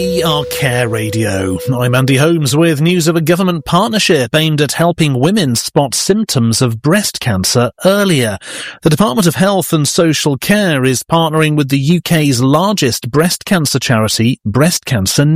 ER Care Radio. I'm Andy Holmes with news of a government partnership aimed at helping women spot symptoms of breast cancer earlier. The Department of Health and Social Care is partnering with the UK's largest breast cancer charity, Breast Cancer